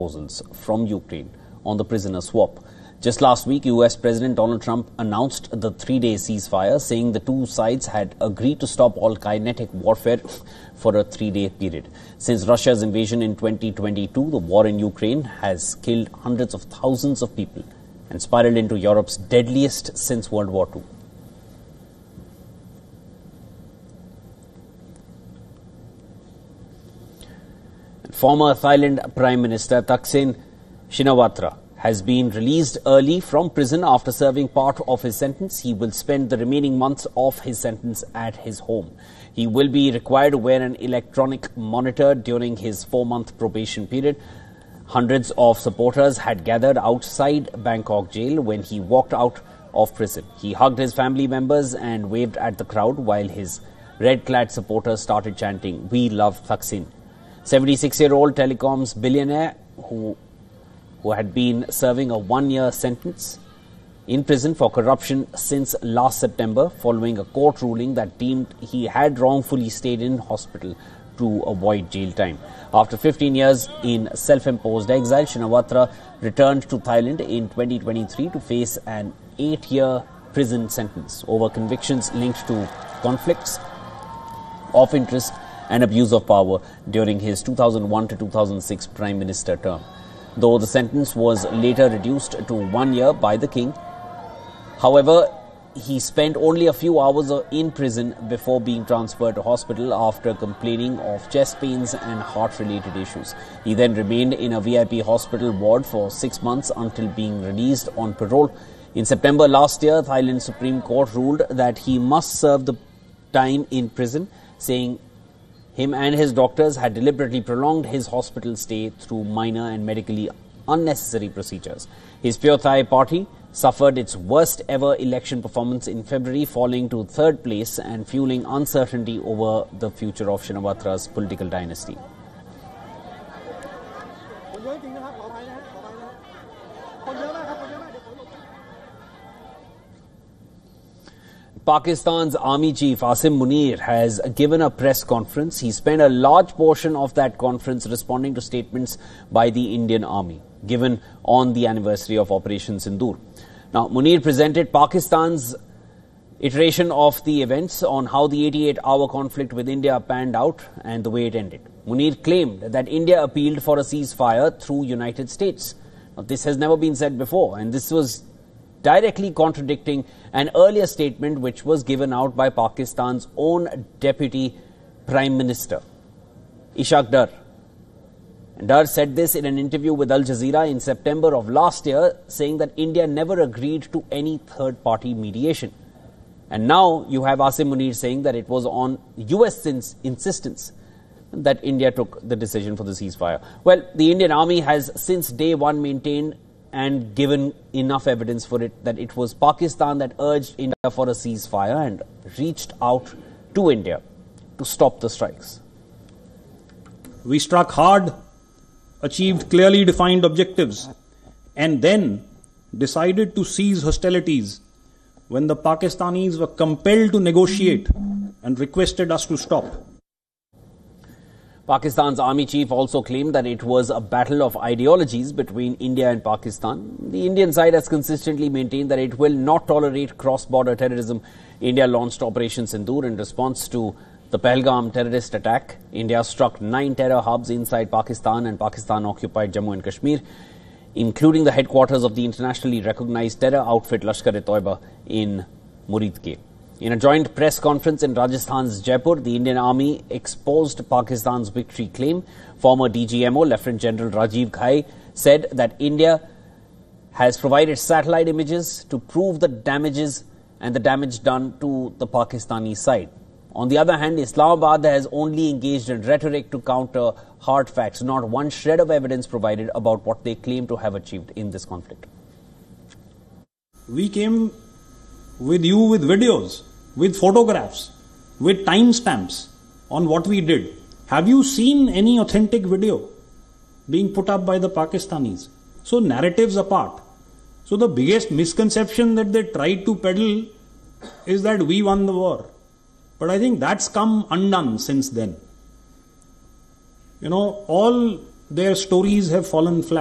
from Ukraine on the prisoner swap. Just last week, US President Donald Trump announced the 3-day ceasefire, saying the two sides had agreed to stop all kinetic warfare for a 3-day period. Since Russia's invasion in 2022, the war in Ukraine has killed hundreds of thousands of people and spiraled into Europe's deadliest since World War II. Former Thailand Prime Minister Thaksin Shinawatra has been released early from prison after serving part of his sentence. He will spend the remaining months of his sentence at his home. He will be required to wear an electronic monitor during his 4-month probation period. Hundreds of supporters had gathered outside Bangkok jail when he walked out of prison. He hugged his family members and waved at the crowd while his red-clad supporters started chanting, "We love Thaksin." 76-year-old telecoms billionaire who had been serving a 1-year sentence in prison for corruption since last September following a court ruling that deemed he had wrongfully stayed in hospital to avoid jail time. After 15 years in self-imposed exile, Shinawatra returned to Thailand in 2023 to face an 8-year prison sentence over convictions linked to conflicts of interest and abuse of power during his 2001 to 2006 Prime Minister term. Though the sentence was later reduced to 1 year by the king, however, he spent only a few hours in prison before being transferred to hospital after complaining of chest pains and heart-related issues. He then remained in a VIP hospital ward for 6 months until being released on parole. In September last year, Thailand Supreme Court ruled that he must serve the time in prison, saying him and his doctors had deliberately prolonged his hospital stay through minor and medically unnecessary procedures. His Pure Thai party suffered its worst ever election performance in February, falling to 3rd place and fueling uncertainty over the future of Shinawatra's political dynasty. Pakistan's Army Chief Asim Munir has given a press conference. He spent a large portion of that conference responding to statements by the Indian Army given on the anniversary of Operation Sindoor. Now, Munir presented Pakistan's iteration of the events on how the 88-hour conflict with India panned out and the way it ended. Munir claimed that India appealed for a ceasefire through United States. Now, this has never been said before, and this was directly contradicting an earlier statement which was given out by Pakistan's own Deputy Prime Minister, Ishaq Dar. And Dar said this in an interview with Al Jazeera in September of last year, saying that India never agreed to any third-party mediation. And now you have Asim Munir saying that it was on US insistence that India took the decision for the ceasefire. Well, the Indian Army has since day one maintained and given enough evidence for it that it was Pakistan that urged India for a ceasefire and reached out to India to stop the strikes. We struck hard, achieved clearly defined objectives, and then decided to cease hostilities when the Pakistanis were compelled to negotiate and requested us to stop. Pakistan's army chief also claimed that it was a battle of ideologies between India and Pakistan. The Indian side has consistently maintained that it will not tolerate cross-border terrorism. India launched Operation Sindoor in response to the Pahalgam terrorist attack. India struck 9 terror hubs inside Pakistan and Pakistan-occupied Jammu and Kashmir, including the headquarters of the internationally recognized terror outfit Lashkar-e-Toiba in Muridke. In a joint press conference in Rajasthan's Jaipur, the Indian Army exposed Pakistan's victory claim. Former DGMO Lieutenant General Rajiv Ghai said that India has provided satellite images to prove the damages and the damage done to the Pakistani side. On the other hand, Islamabad has only engaged in rhetoric to counter hard facts, not one shred of evidence provided about what they claim to have achieved in this conflict. We came with you with videos, with photographs, with timestamps on what we did. Have you seen any authentic video being put up by the Pakistanis? So narratives apart. So the biggest misconception that they tried to peddle is that we won the war. But I think that's come undone since then. You know, all their stories have fallen flat.